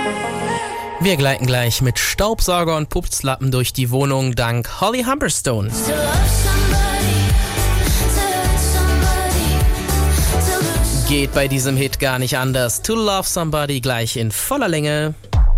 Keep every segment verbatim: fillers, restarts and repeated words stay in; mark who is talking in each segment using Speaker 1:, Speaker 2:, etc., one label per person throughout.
Speaker 1: Wir gleiten gleich mit Staubsauger und Putzlappen durch die Wohnung dank Holly Humberstone. Geht bei diesem Hit gar nicht anders. To Love Somebody gleich in voller Länge.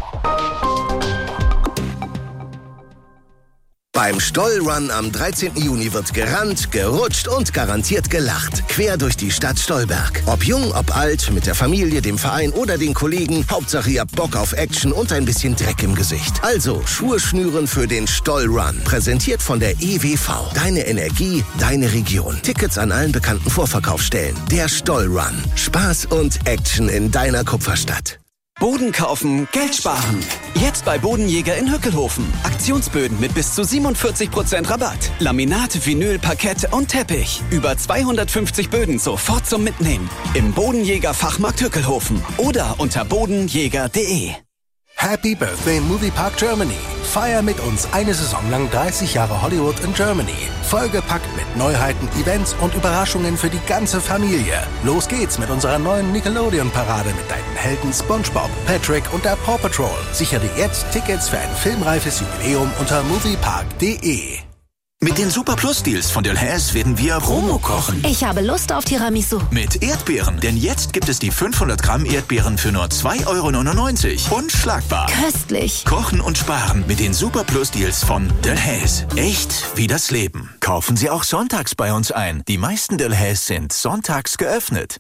Speaker 2: Beim Stollrun am dreizehnten Juni wird gerannt, gerutscht und garantiert gelacht. Quer durch die Stadt Stolberg. Ob jung, ob alt, mit der Familie, dem Verein oder den Kollegen. Hauptsache ihr habt Bock auf Action und ein bisschen Dreck im Gesicht. Also Schuhe schnüren für den Stollrun. Präsentiert von der E W V. Deine Energie, deine Region. Tickets an allen bekannten Vorverkaufsstellen. Der Stollrun. Spaß und Action in deiner Kupferstadt.
Speaker 3: Boden kaufen, Geld sparen. Jetzt bei Bodenjäger in Hückelhofen. Aktionsböden mit bis zu siebenundvierzig Prozent Rabatt. Laminat, Vinyl, Parkett und Teppich. Über zweihundertfünfzig Böden sofort zum Mitnehmen. Im Bodenjäger Fachmarkt Hückelhofen oder unter bodenjäger punkt de.
Speaker 4: Happy Birthday Moviepark Germany. Feier mit uns eine Saison lang dreißig Jahre Hollywood in Germany. Vollgepackt mit Neuheiten, Events und Überraschungen für die ganze Familie. Los geht's mit unserer neuen Nickelodeon-Parade mit deinen Helden SpongeBob, Patrick und der Paw Patrol. Sichere dir jetzt Tickets für ein filmreifes Jubiläum unter moviepark punkt de.
Speaker 5: Mit den Super Plus Deals von Delhaize werden wir Promo kochen.
Speaker 6: Ich habe Lust auf Tiramisu.
Speaker 5: Mit Erdbeeren, denn jetzt gibt es die fünfhundert Gramm Erdbeeren für nur zwei Euro neunundneunzig. Unschlagbar.
Speaker 6: Köstlich.
Speaker 5: Kochen und sparen mit den Super Plus Deals von Delhaize. Echt wie das Leben. Kaufen Sie auch sonntags bei uns ein. Die meisten Delhaize sind sonntags geöffnet.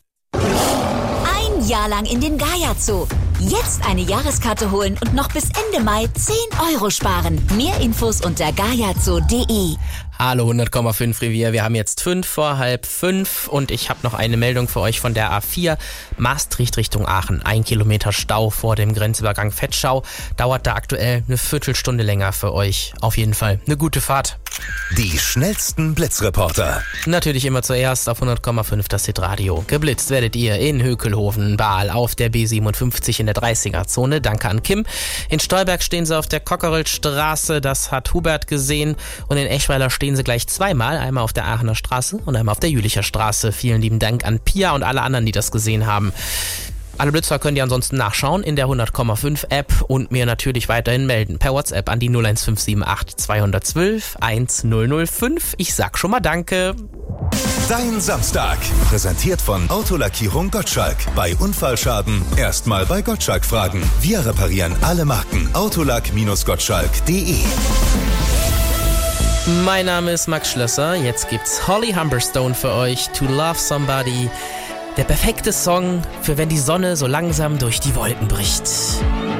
Speaker 7: Ein Jahr lang in den Gaia Zoo. Jetzt eine Jahreskarte holen und noch bis Ende Mai zehn Euro sparen. Mehr Infos unter gaia zoo punkt de.
Speaker 1: Hallo hundert Komma fünf Revier, wir haben jetzt fünf vor halb fünf und ich habe noch eine Meldung für euch von der A vier, Maastricht Richtung Aachen. Ein Kilometer Stau vor dem Grenzübergang Vetschau, dauert da aktuell eine Viertelstunde länger für euch. Auf jeden Fall eine gute Fahrt.
Speaker 2: Die schnellsten Blitzreporter.
Speaker 1: Natürlich immer zuerst auf hundert Komma fünf das Hitradio. Geblitzt werdet ihr in Hökelhofen, Baal, auf der B siebenundfünfzig in der dreißiger-Zone. Danke an Kim. In Stolberg stehen sie auf der Kockerelstraße, das hat Hubert gesehen. Und in Eschweiler stehen sie gleich zweimal, einmal auf der Aachener Straße und einmal auf der Jülicher Straße. Vielen lieben Dank an Pia und alle anderen, die das gesehen haben. Alle Blitzer könnt ihr ansonsten nachschauen in der hundert Komma fünf App und mir natürlich weiterhin melden. Per WhatsApp an die null eins fünf sieben acht zwei eins zwei eins null null fünf. Ich sag schon mal Danke.
Speaker 8: Dein Samstag. Präsentiert von Autolackierung Gottschalk. Bei Unfallschaden erstmal bei Gottschalk fragen. Wir reparieren alle Marken. autolack-gottschalk punkt de.
Speaker 1: Mein Name ist Max Schlösser. Jetzt gibt's Holly Humberstone für euch. To Love Somebody. Der perfekte Song für wenn die Sonne so langsam durch die Wolken bricht.